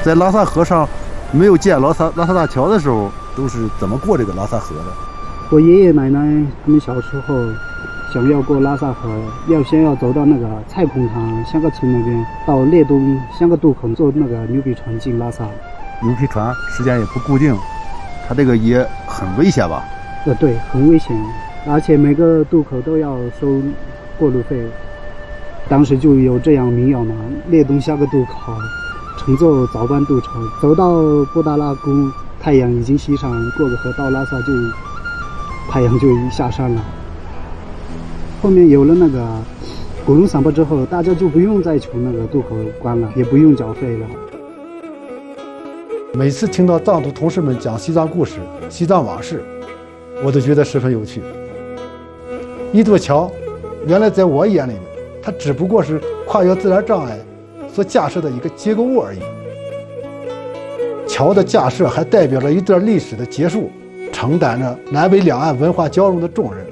在拉萨河上没有建拉萨大桥的时候，都是怎么过这个拉萨河的？ 我爷爷奶奶他们小时候想要过拉萨河，先要走到那个蔡孔塘香格村那边，到列东香格渡口坐那个牛皮船进拉萨。 牛皮船时间也不固定，它这个也很危险吧？ 对，很危险，而且每个渡口都要收过路费。当时就有这样民谣嘛：列东香格渡口，乘坐早班渡船，走到布达拉宫，太阳已经西上，过个河到拉萨太阳就下山了。后面有了那个古龙散步之后，大家就不用再求那个渡口关了，也不用缴费了。 每次听到藏族同事们讲西藏故事、西藏往事，我都觉得十分有趣。一座桥，原来在我眼里面，它只不过是跨越自然障碍所架设的一个结构物而已。桥的架设还代表着一段历史的结束，承担着南北两岸文化交融的重任。